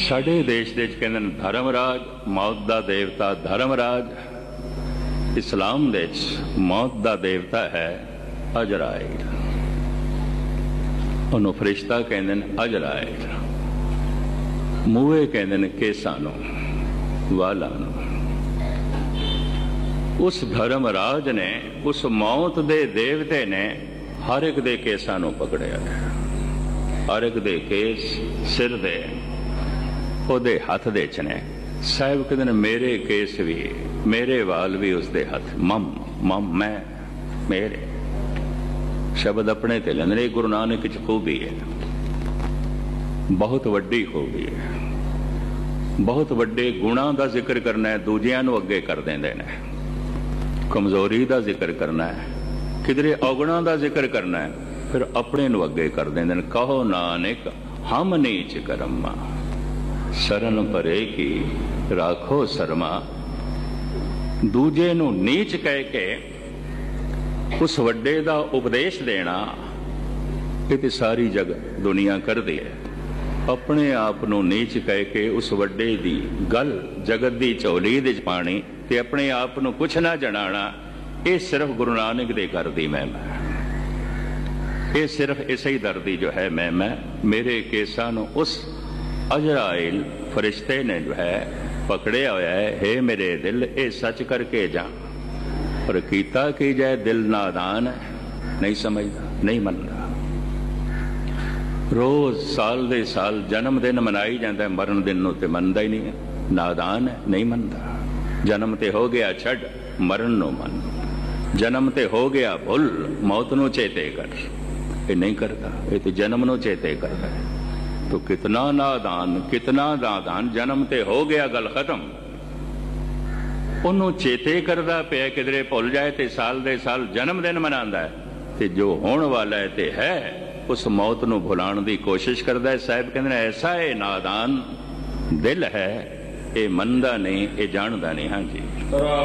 ਸਾਡੇ ਦੇਸ਼ ਦੇ ਵਿੱਚ ਕਹਿੰਦੇ ਨੇ ਧਰਮਰਾਜ, ਮੌਤ ਦਾ ਦੇਵਤਾ ਧਰਮਰਾਜ। ਇਸਲਾਮ ਦੇ ਵਿੱਚ ਮੌਤ ਦਾ ਦੇਵਤਾ ਹੈ ਅਜ਼ਰਾਇਲ। ਉਹਨੂੰ ਫਰਿਸ਼ਤਾ ਕਹਿੰਦੇ ਨੇ ਅਜ਼ਰਾਇਲ। ਮੂਹੇ ਕਹਿੰਦੇ ਨੇ ਕੇਸਾਂ ਨੂੰ, ਵਾਲਾਂ ਨੂੰ। ਉਸ ਧਰਮਰਾਜ ਨੇ, ਉਸ ਮੌਤ ਦੇ ਦੇਵਤੇ ਨੇ ਹਰ ਇੱਕ ਦੇ ਕੇਸਾਂ ਨੂੰ ਪਕੜਿਆ। ਹਰ ਇੱਕ ਦੇ ਕੇਸ ਸਿਰ ਦੇ ਉਹਦੇ ਹੱਥ ਦੇ ਚ ਨੇ। ਸਾਹਿਬ ਕਹਿੰਦੇ ਨੇ ਮੇਰੇ ਕੇਸ ਵੀ, ਮੇਰੇ ਵਾਲ ਵੀ ਉਸਦੇ ਹੱਥ। ਮਮ ਮੈਂ, ਮੇਰੇ ਸ਼ਬਦ ਆਪਣੇ ਤੇ ਲੈਂਦੇ ਨੇ। ਗੁਰੂ ਨਾਨਕ ਚ ਖੂਬੀ ਹੈ, ਬਹੁਤ ਵੱਡੀ ਖੂਬੀ ਹੈ। ਬਹੁਤ ਵੱਡੇ ਗੁਣਾਂ ਦਾ ਜ਼ਿਕਰ ਕਰਨਾ ਹੈ, ਦੂਜਿਆਂ ਨੂੰ ਅੱਗੇ ਕਰ ਦਿੰਦੇ ਨੇ। ਕਮਜ਼ੋਰੀ ਦਾ ਜ਼ਿਕਰ ਕਰਨਾ ਹੈ, ਕਿਧਰੇ ਔਗਣਾਂ ਦਾ ਜ਼ਿਕਰ ਕਰਨਾ ਹੈ, ਫਿਰ ਆਪਣੇ ਨੂੰ ਅੱਗੇ ਕਰ ਦਿੰਦੇ ਨੇ। ਕਹੋ ਨਾਨਕ ਹਮ ਨੀਚ ਕਰਮਾ, ਸ਼ਰਨ ਪਰੇ ਕੀ ਰਾਖੋ ਸ਼ਰਮਾ। ਦੂਜੇ ਨੂੰ ਨੀਚ ਕਹਿ ਕੇ ਉਸ ਵੱਡੇ ਦਾ ਉਪਦੇਸ਼ ਦੇਣਾ, ਇਹ ਤੇ ਸਾਰੀ ਦੁਨੀਆ ਕਰਦੀ ਹੈ। ਆਪਣੇ ਆਪ ਨੂੰ ਨੀਚ ਕਹਿ ਕੇ ਉਸ ਵੱਡੇ ਦੀ ਗੱਲ ਜਗਤ ਦੀ ਝੋਲੀ ਦੇ ਪਾਣੀ ਤੇ ਆਪਣੇ ਆਪ ਨੂੰ ਕੁਛ ਨਾ ਜਣਾਣਾ, ਇਹ ਸਿਰਫ ਗੁਰੂ ਨਾਨਕ ਦੇ ਘਰ ਦੀ ਮਹਿਮਾ ਹੈ। ਇਹ ਸਿਰਫ ਇਸੇ ਹੀ ਦਰ ਦੀ ਜੋ ਹੈ ਮਹਿਮਾ। ਮੇਰੇ ਕੇਸਾਂ ਨੂੰ ਉਸ ਅਜ਼ਰਾਇਲ ਫਰਿਸ਼ਤੇ ਨੇ ਜੋ ਹੈ ਪਕੜਿਆ ਹੋਇਆ ਹੈ। ਹੇ ਮੇਰੇ ਦਿਲ, ਇਹ ਸੱਚ ਕਰਕੇ ਜਾ, ਪਰ ਕੀਤਾ ਕੀ ਜਾਏ, ਦਿਲ ਨਾਦਾਨ ਹੈ, ਨਹੀਂ ਸਮਝਦਾ, ਨਹੀਂ ਮੰਨਦਾ। ਰੋਜ਼ ਸਾਲ ਦੇ ਸਾਲ ਜਨਮ ਦਿਨ ਮਨਾਈ ਜਾਂਦਾ, ਮਰਨ ਦਿਨ ਨੂੰ ਤੇ ਮੰਨਦਾ ਹੀ ਨਹੀਂ ਹੈ। ਨਾਦਾਨ ਹੈ, ਨਹੀਂ ਮੰਨਦਾ। ਜਨਮ ਤੇ ਹੋ ਗਿਆ ਛੱਡ, ਮਰਨ ਨੂੰ ਮੰਨ। ਜਨਮ ਤੇ ਹੋ ਗਿਆ ਭੁੱਲ, ਮੌਤ ਨੂੰ ਚੇਤੇ ਕਰ। ਇਹ ਨਹੀਂ ਕਰਦਾ, ਇਹ ਤੇ ਜਨਮ ਨੂੰ ਚੇਤੇ ਕਰਦਾ ਹੈ। तो कितना नादान। जन्म ते हो गया, गल खत्म। ਉਹਨੂੰ ਚੇਤੇ ਕਰਦਾ ਪਿਆ, ਕਿਧਰੇ ਭੁੱਲ ਜਾਏ ਤੇ ਸਾਲ ਦੇ ਸਾਲ ਜਨਮ ਦਿਨ ਮਨਾਉਂਦਾ ਹੈ, ਤੇ ਜੋ ਹੋਣ ਵਾਲਾ ਹੈ ਤੇ ਹੈ ਉਸ ਮੌਤ ਨੂੰ ਭੁਲਾਉਣ ਦੀ ਕੋਸ਼ਿਸ਼ ਕਰਦਾ ਹੈ। ਸਾਹਿਬ ਕਹਿੰਦੇ ਨੇ ਐਸਾ ਇਹ ਨਾਦਾਨ ਦਿਲ ਹੈ, ਇਹ ਮੰਨਦਾ ਨਹੀਂ, ਇਹ ਜਾਣਦਾ ਨਹੀਂ। ਹਾਂਜੀ।